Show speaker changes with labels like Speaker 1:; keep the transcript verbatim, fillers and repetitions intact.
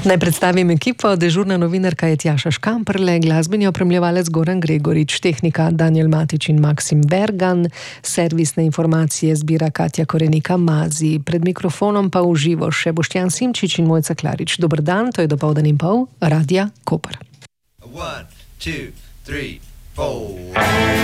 Speaker 1: Naj predstavim ekipo. Dežurna novinarka je Tjaša Škamperle, glasbeni opremljevalec Goran Gregorič, tehnika Danijel Matič in Maksim Vergan, servisne informacije zbira Katja Korenika Mazi. Pred mikrofonom pa v živo še Boštjan Simčič in Mojca Klarič. Dober dan, to je dopoldan in pol, Radia Koper.
Speaker 2: One, two, three, four.